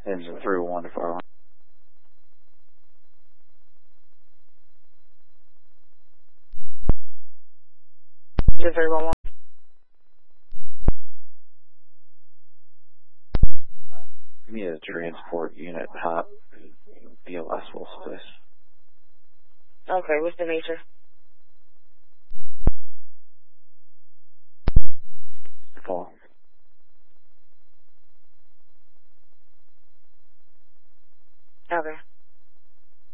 Engine 3-1 to fire line. Engine 3-1-1. We need a transport unit hot. BLS will suffice. Okay, what's the nature? Fall. Okay.